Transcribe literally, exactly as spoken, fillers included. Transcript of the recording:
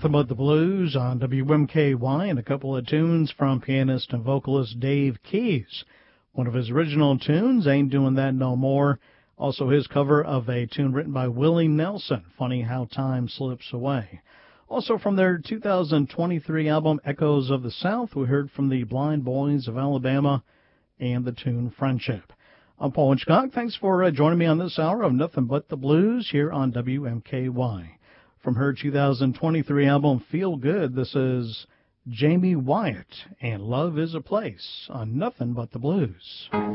Nothing But the Blues on W M K Y, and a couple of tunes from pianist and vocalist Dave Keys. One of his original tunes, Ain't Doing That No More. Also his cover of a tune written by Willie Nelson, Funny How Time Slips Away. Also from their two thousand twenty-three album Echoes of the South, we heard from the Blind Boys of Alabama and the tune Friendship. I'm Paul Hitchcock. Thanks for uh, joining me on this hour of Nothing But the Blues here on W M K Y. From her two thousand twenty-three album Feel Good, this is Jamie Wyatt and Love Is a Place on Nothing But the Blues.